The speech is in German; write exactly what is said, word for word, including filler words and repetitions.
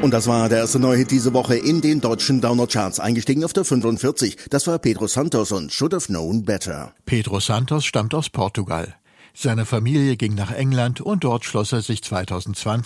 Und das war der erste neue Hit diese Woche in den deutschen Download-Charts. Eingestiegen auf der fünfundvierzig. Das war Pedro Santos und Should Have Known Better. Pedro Santos stammt aus Portugal. Seine Familie ging nach England und dort schloss er sich zweitausendzwanzig